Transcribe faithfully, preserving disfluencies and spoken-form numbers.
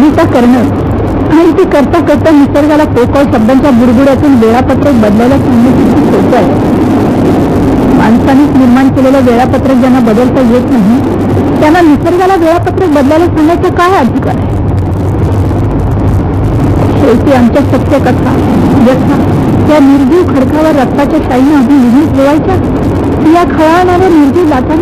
कविता करणं आणि ती करता करता निसर्गाला पोकळ शब्दांच्या बुडबुड्यातून वेळापत्रक बदलायला सांगणं किती सोपं आहे. माणसानेच निर्माण केलेलं वेळापत्रक ज्यांना बदलता येत नाही त्यांना निसर्गाला वेळापत्रक बदलायला सांगायचा काय अधिकार आहे. शेवटी आमच्या सत्य कथा व्यथा त्या निर्जीव खडकावर रक्ताच्या शाईने आधी लिहून ठेवायच्या या खळाळणाऱ्या निर्जीव लाटांनी